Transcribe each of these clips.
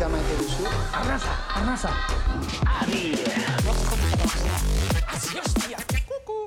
musika maite duzu? Arnasa! Adi! Hostia! Kuku!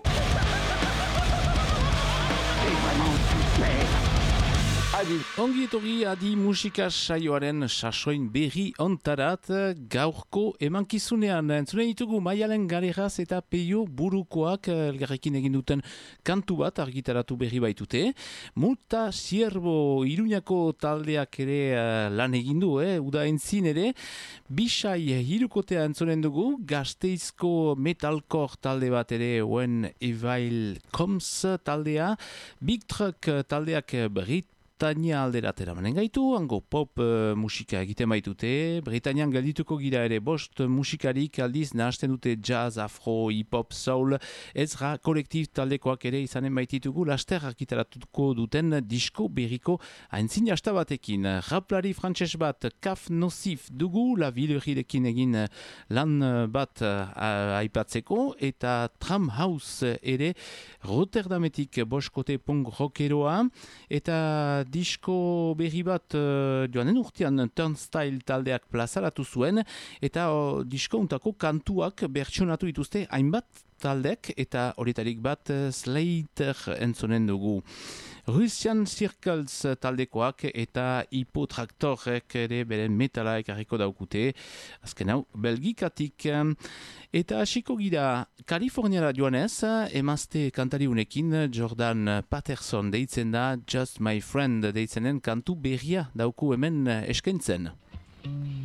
Ongi etorri adi musika saioaren sasoin berri ontarat gaurko emankizunean. Entzunen ditugu Maialen Galeraz eta Peio Burukoak elgarrekin egin duten kantu bat argitaratu berri baitute. Multa Sierbo Iruñako taldeak ere lan egin du, uda entzin ere. Bisai hirukotea entzunen dugu, Gasteizko metalcore talde bat ere, When Evil Comes taldea. Big Truck taldeak Britania alderatera manen gaitu, hango pop musika egiten baitute. Britanian geldituko gira ere bost musikarik aldiz nahasten dute jazz, afro, hip-hop, soul. Ezra kolektif taldekoak ere izanen baititugu laster argitaratuko duten disko berriko aintzin jasta batekin. Raplari frantses bat Kaf Nocif dugu, la Villerirekin egin lan bat aipatzeko, eta Tram House ere Rotterdametik boskote punk rockeroa, eta disko berri bat joanen urtean Turnstile taldeak plazaratu zuen, eta disko untako kantuak bertsionatu dituzte hainbat taldek, eta horietarik bat Slater entzonen dugu. Russian Circles taldekoak eta Hipotraktorek ere beren metala ekarriko daukute, azken hau Belgikatik. Eta hasiko gira Kaliforniara joanez, emazte kantariunekin Jordan Patterson deitzen da, Just My Friend deitzenen kantu berria dauku hemen eskaintzen.